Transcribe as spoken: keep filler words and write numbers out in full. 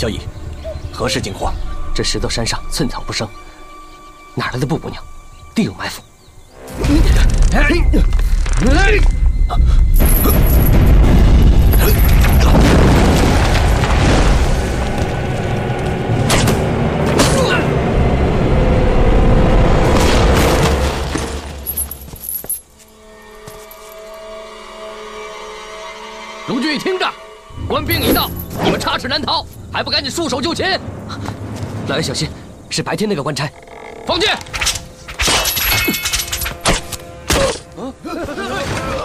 萧逸，何事惊慌？ 这石头山上寸草不生，哪来的布姑娘？定有埋伏。 卢俊义，听着，官兵已到，你们插翅难逃，还不赶紧束手就擒！ 老爷小心，是白天那个官差。 放箭！